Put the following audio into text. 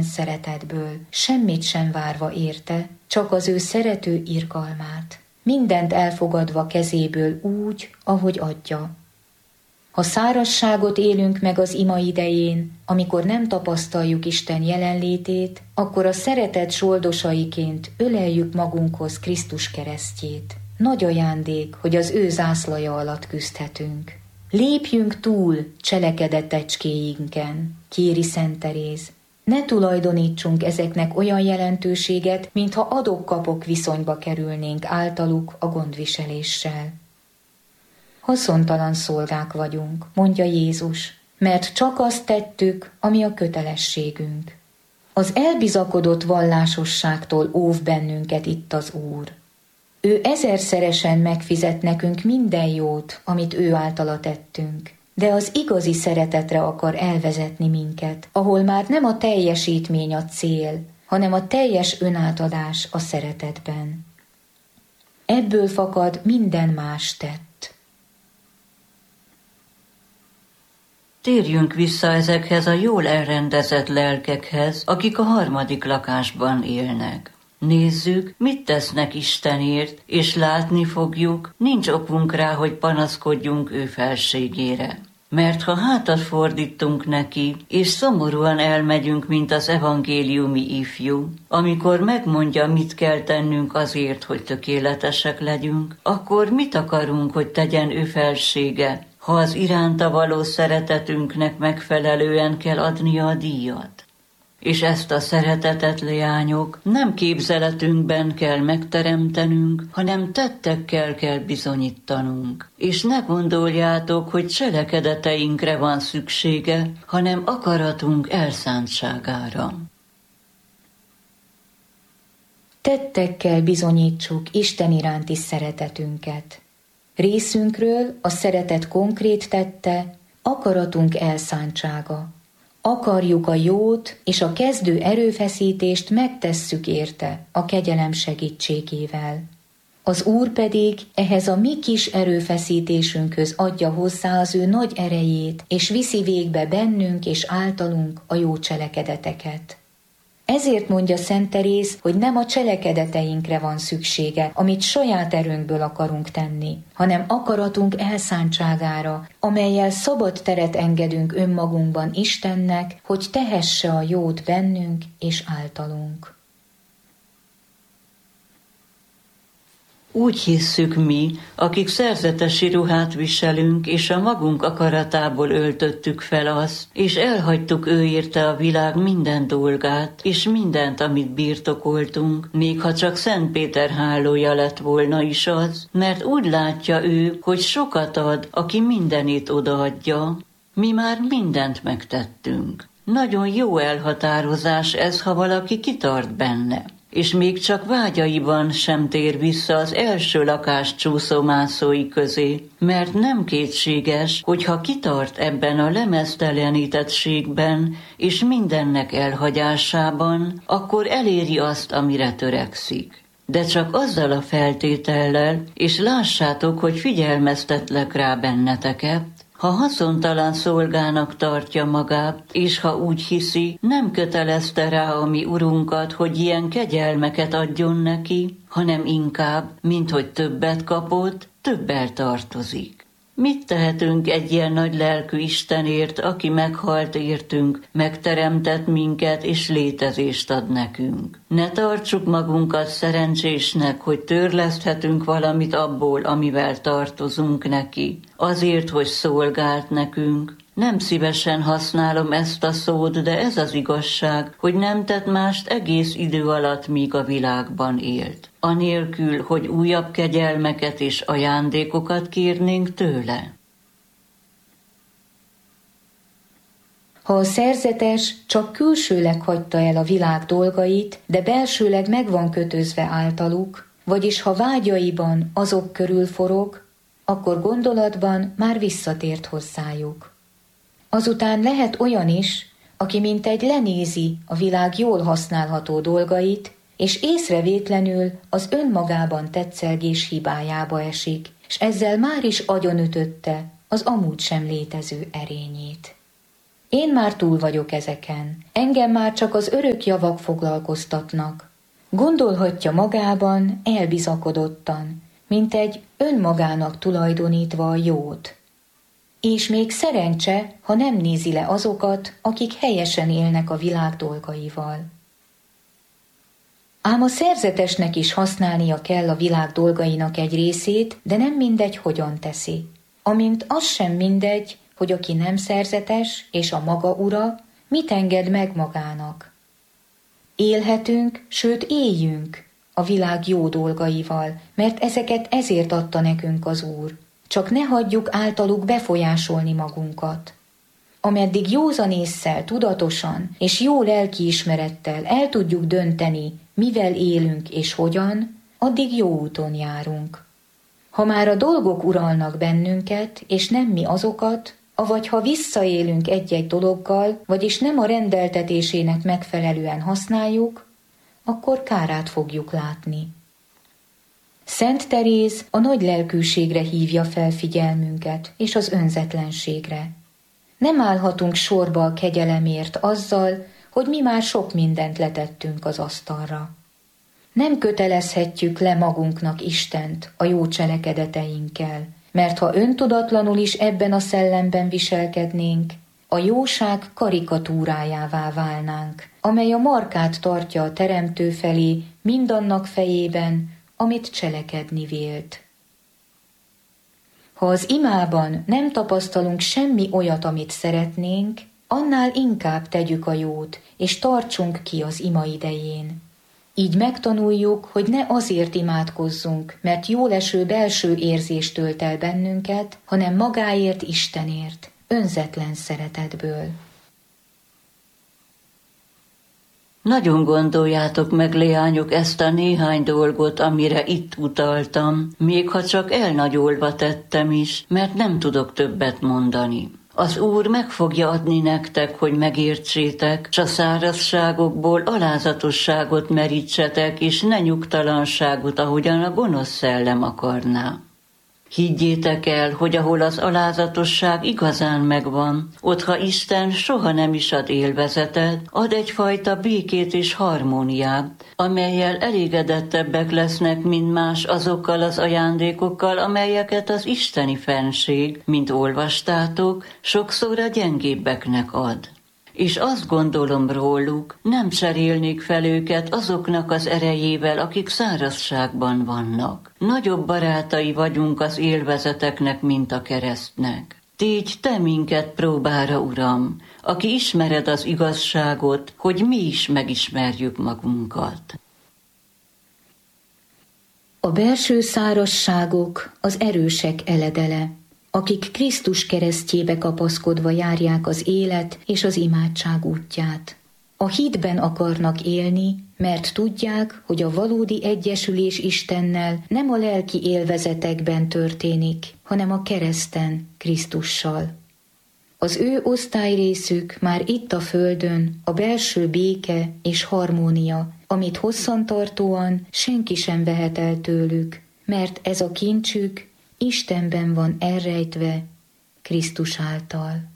szeretetből, semmit sem várva érte, csak az ő szerető irgalmát, mindent elfogadva kezéből úgy, ahogy adja. Ha szárazságot élünk meg az ima idején, amikor nem tapasztaljuk Isten jelenlétét, akkor a szeretet soldosaiként öleljük magunkhoz Krisztus keresztjét. Nagy ajándék, hogy az ő zászlaja alatt küzdhetünk. Lépjünk túl cselekedetecskéinken, kéri Szent Teréz. Ne tulajdonítsunk ezeknek olyan jelentőséget, mintha adok-kapok viszonyba kerülnénk általuk a gondviseléssel. Haszontalan szolgák vagyunk, mondja Jézus, mert csak azt tettük, ami a kötelességünk. Az elbizakodott vallásosságtól óv bennünket itt az Úr. Ő ezerszeresen megfizet nekünk minden jót, amit ő általa tettünk, de az igazi szeretetre akar elvezetni minket, ahol már nem a teljesítmény a cél, hanem a teljes önátadás a szeretetben. Ebből fakad minden más tett. Térjünk vissza ezekhez a jól elrendezett lelkekhez, akik a harmadik lakásban élnek. Nézzük, mit tesznek Istenért, és látni fogjuk, nincs okunk rá, hogy panaszkodjunk ő felségére. Mert ha hátat fordítunk neki, és szomorúan elmegyünk, mint az evangéliumi ifjú, amikor megmondja, mit kell tennünk azért, hogy tökéletesek legyünk, akkor mit akarunk, hogy tegyen ő felsége, ha az iránta való szeretetünknek megfelelően kell adnia a díjat? És ezt a szeretetet, leányok, nem képzeletünkben kell megteremtenünk, hanem tettekkel kell bizonyítanunk. És ne gondoljátok, hogy cselekedeteinkre van szüksége, hanem akaratunk elszántságára. Tettekkel bizonyítsuk Isten iránti szeretetünket. Részünkről a szeretet konkrét tette, akaratunk elszántsága. Akarjuk a jót, és a kezdő erőfeszítést megtesszük érte a kegyelem segítségével. Az Úr pedig ehhez a mi kis erőfeszítésünkhöz adja hozzá az ő nagy erejét, és viszi végbe bennünk és általunk a jó cselekedeteket. Ezért mondja Szent Teréz, hogy nem a cselekedeteinkre van szüksége, amit saját erőnkből akarunk tenni, hanem akaratunk elszántságára, amellyel szabad teret engedünk önmagunkban Istennek, hogy tehesse a jót bennünk és általunk. Úgy hisszük mi, akik szerzetesi ruhát viselünk, és a magunk akaratából öltöttük fel azt, és elhagytuk ő érte a világ minden dolgát, és mindent, amit birtokoltunk, még ha csak Szent Péter hálója lett volna is az, mert úgy látja ő, hogy sokat ad, aki mindenét odaadja. Mi már mindent megtettünk. Nagyon jó elhatározás ez, ha valaki kitart benne, és még csak vágyaiban sem tér vissza az első lakás csúszómászói közé, mert nem kétséges, hogy ha kitart ebben a lemeztelenítettségben és mindennek elhagyásában, akkor eléri azt, amire törekszik. De csak azzal a feltétellel, és lássátok, hogy figyelmeztetlek rá benneteket, ha haszontalan szolgának tartja magát, és ha úgy hiszi, nem kötelezte rá a mi Urunkat, hogy ilyen kegyelmeket adjon neki, hanem inkább, minthogy többet kapott, többel tartozik. Mit tehetünk egy ilyen nagy lelkű Istenért, aki meghalt értünk, megteremtett minket és létezést ad nekünk? Ne tartsuk magunkat szerencsésnek, hogy törleszthetünk valamit abból, amivel tartozunk neki, azért, hogy szolgált nekünk. Nem szívesen használom ezt a szót, de ez az igazság, hogy nem tett mást egész idő alatt, míg a világban élt. Anélkül, hogy újabb kegyelmeket és ajándékokat kérnénk tőle. Ha a szerzetes csak külsőleg hagyta el a világ dolgait, de belsőleg meg van kötözve általuk, vagyis ha vágyaiban azok körül forog, akkor gondolatban már visszatért hozzájuk. Azután lehet olyan is, aki mintegy lenézi a világ jól használható dolgait, és észrevétlenül az önmagában tetszelgés hibájába esik, és ezzel már is agyonütötte az amúgy sem létező erényét. Én már túl vagyok ezeken. Engem már csak az örök javak foglalkoztatnak. Gondolhatja magában elbizakodottan, mint egy önmagának tulajdonítva a jót. És még szerencse, ha nem nézi le azokat, akik helyesen élnek a világ dolgaival. Ám a szerzetesnek is használnia kell a világ dolgainak egy részét, de nem mindegy, hogyan teszi. Amint az sem mindegy, hogy aki nem szerzetes és a maga ura, mit enged meg magának. Élhetünk, sőt éljünk a világ jó dolgaival, mert ezeket ezért adta nekünk az Úr. Csak ne hagyjuk általuk befolyásolni magunkat. Ameddig józan ésszel, tudatosan és jó lelkiismerettel el tudjuk dönteni, mivel élünk és hogyan, addig jó úton járunk. Ha már a dolgok uralnak bennünket, és nem mi azokat, avagy ha visszaélünk egy-egy dologgal, vagyis nem a rendeltetésének megfelelően használjuk, akkor kárát fogjuk látni. Szent Teréz a nagy lelkűségre hívja fel figyelmünket, és az önzetlenségre. Nem állhatunk sorba a kegyelemért azzal, hogy mi már sok mindent letettünk az asztalra. Nem kötelezhetjük le magunknak Istent a jó cselekedeteinkkel, mert ha öntudatlanul is ebben a szellemben viselkednénk, a jóság karikatúrájává válnánk, amely a markát tartja a Teremtő felé mindannak fejében, amit cselekedni vélt. Ha az imában nem tapasztalunk semmi olyat, amit szeretnénk, annál inkább tegyük a jót, és tartsunk ki az ima idején. Így megtanuljuk, hogy ne azért imádkozzunk, mert jóleső belső érzés tölt el bennünket, hanem magáért, Istenért, önzetlen szeretetből. Nagyon gondoljátok meg, leányok, ezt a néhány dolgot, amire itt utaltam, még ha csak elnagyolva tettem is, mert nem tudok többet mondani. Az Úr meg fogja adni nektek, hogy megértsétek, s a szárazságokból alázatosságot merítsetek, és ne nyugtalanságot, ahogyan a gonosz szellem akarná. Higgyétek el, hogy ahol az alázatosság igazán megvan, ott ha Isten soha nem is ad élvezetet, ad egyfajta békét és harmóniát, amellyel elégedettebbek lesznek, mint más azokkal az ajándékokkal, amelyeket az isteni fenség, mint olvastátok, sokszor a gyengébbeknek ad. És azt gondolom róluk, nem cserélnék fel őket azoknak az erejével, akik szárazságban vannak. Nagyobb barátai vagyunk az élvezeteknek, mint a keresztnek. Tégy te minket próbára, Uram, aki ismered az igazságot, hogy mi is megismerjük magunkat. A belső szárazságok az erősek eledele, akik Krisztus keresztjébe kapaszkodva járják az élet és az imádság útját. A hitben akarnak élni, mert tudják, hogy a valódi egyesülés Istennel nem a lelki élvezetekben történik, hanem a kereszten, Krisztussal. Az ő osztályrészük már itt a földön a belső béke és harmónia, amit hosszantartóan senki sem vehet el tőlük, mert ez a kincsük Istenben van elrejtve Krisztus által.